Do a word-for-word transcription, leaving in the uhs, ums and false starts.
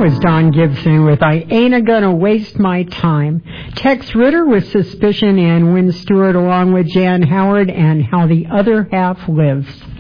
was Don Gibson with I Ain't A Gonna Waste My Time. Tex Ritter with Suspicion and Wynn Stewart along with Jan Howard and How the Other Half Lives.